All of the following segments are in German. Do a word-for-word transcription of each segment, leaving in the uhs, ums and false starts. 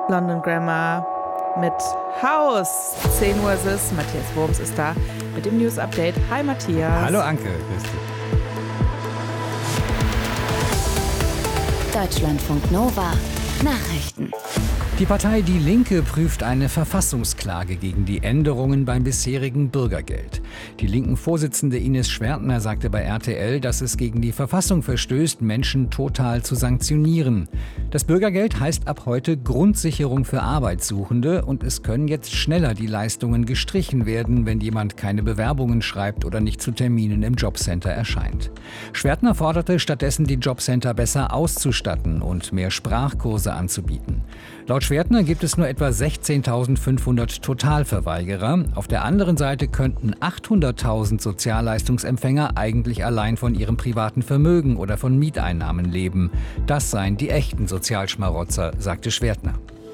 London Grammar mit Haus. zehn Uhr ist es. Matthias Wurms ist da mit dem News Update. Hi Matthias. Hallo Anke, grüß dich. Deutschlandfunk Nova Nachrichten. Die Partei Die Linke prüft eine Verfassungsklage gegen die Änderungen beim bisherigen Bürgergeld. Die Linken-Vorsitzende Ines Schwertner sagte bei R T L, dass es gegen die Verfassung verstößt, Menschen total zu sanktionieren. Das Bürgergeld heißt ab heute Grundsicherung für Arbeitssuchende und es können jetzt schneller die Leistungen gestrichen werden, wenn jemand keine Bewerbungen schreibt oder nicht zu Terminen im Jobcenter erscheint. Schwertner forderte stattdessen, die Jobcenter besser auszustatten und mehr Sprachkurse anzubieten. Laut Schwertner gibt es nur etwa sechzehntausendfünfhundert Totalverweigerer. Auf der anderen Seite könnten achthunderttausend Sozialleistungsempfänger eigentlich allein von ihrem privaten Vermögen oder von Mieteinnahmen leben. Das seien die echten Sozialschmarotzer, sagte Schwertner.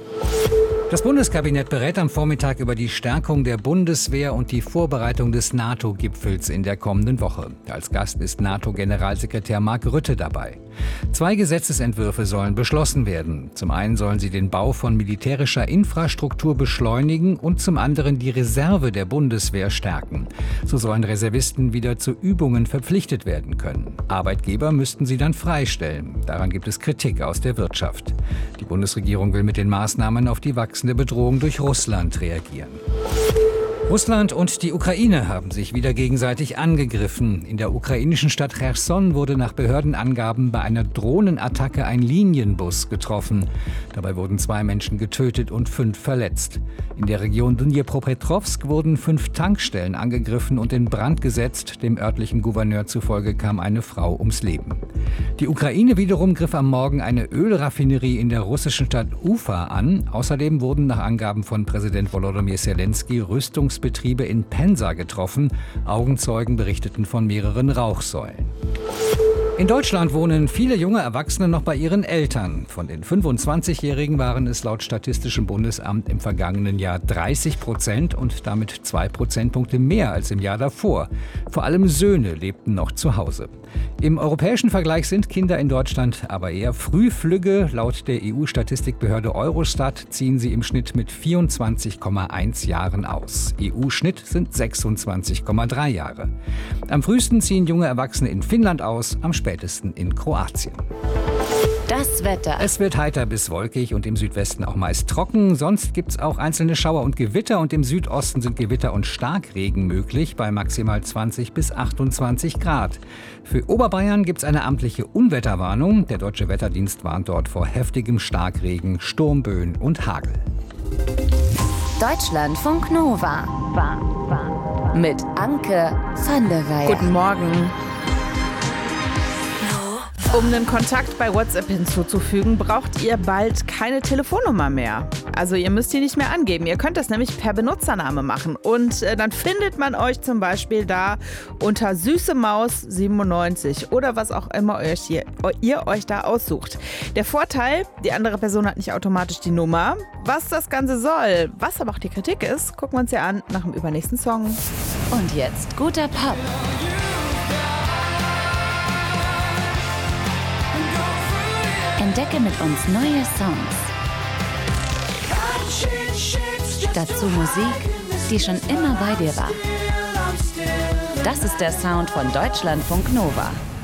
Das Bundeskabinett berät am Vormittag über die Stärkung der Bundeswehr und die Vorbereitung des NATO-Gipfels in der kommenden Woche. Als Gast ist NATO-Generalsekretär Mark Rutte dabei. Zwei Gesetzesentwürfe sollen beschlossen werden. Zum einen sollen sie den Bau von militärischer Infrastruktur beschleunigen und zum anderen die Reserve der Bundeswehr stärken. So sollen Reservisten wieder zu Übungen verpflichtet werden können. Arbeitgeber müssten sie dann freistellen. Daran gibt es Kritik aus der Wirtschaft. Die Bundesregierung will mit den Maßnahmen auf die wachsende Bedrohung durch Russland reagieren. Russland und die Ukraine haben sich wieder gegenseitig angegriffen. In der ukrainischen Stadt Cherson wurde nach Behördenangaben bei einer Drohnenattacke ein Linienbus getroffen. Dabei wurden zwei Menschen getötet und fünf verletzt. In der Region Dnipropetrovsk wurden fünf Tankstellen angegriffen und in Brand gesetzt. Dem örtlichen Gouverneur zufolge kam eine Frau ums Leben. Die Ukraine wiederum griff am Morgen eine Ölraffinerie in der russischen Stadt Ufa an. Außerdem wurden nach Angaben von Präsident Volodymyr Zelensky Rüstungsbetriebe in Pensa getroffen. Augenzeugen berichteten von mehreren Rauchsäulen. In Deutschland wohnen viele junge Erwachsene noch bei ihren Eltern. Von den fünfundzwanzigjährigen waren es laut Statistischem Bundesamt im vergangenen Jahr dreißig Prozent und damit zwei Prozentpunkte mehr als im Jahr davor. Vor allem Söhne lebten noch zu Hause. Im europäischen Vergleich sind Kinder in Deutschland aber eher Frühflügge. Laut der E U-Statistikbehörde Eurostat ziehen sie im Schnitt mit vierundzwanzig Komma eins Jahren aus. E U-Schnitt sind sechsundzwanzig Komma drei Jahre. Am frühesten ziehen junge Erwachsene in Finnland aus, am spätesten in Kroatien. Das Wetter. Es wird heiter bis wolkig und im Südwesten auch meist trocken. Sonst gibt es auch einzelne Schauer und Gewitter und im Südosten sind Gewitter und Starkregen möglich bei maximal zwanzig bis achtundzwanzig Grad. Für Oberbayern gibt es eine amtliche Unwetterwarnung. Der Deutsche Wetterdienst warnt dort vor heftigem Starkregen, Sturmböen und Hagel. Deutschlandfunk Nova. Mit Anke van der Weyer. Guten Morgen. Um einen Kontakt bei WhatsApp hinzuzufügen, braucht ihr bald keine Telefonnummer mehr. Also ihr müsst die nicht mehr angeben. Ihr könnt das nämlich per Benutzername machen. Und äh, dann findet man euch zum Beispiel da unter Süßemaus siebenundneunzig oder was auch immer euch hier, ihr euch da aussucht. Der Vorteil, die andere Person hat nicht automatisch die Nummer. Was das Ganze soll, was aber auch die Kritik ist, gucken wir uns ja an nach dem übernächsten Song. Und jetzt guter Pop. Entdecke mit uns neue Songs. Dazu Musik, die schon immer bei dir war. Das ist der Sound von Deutschlandfunk Nova.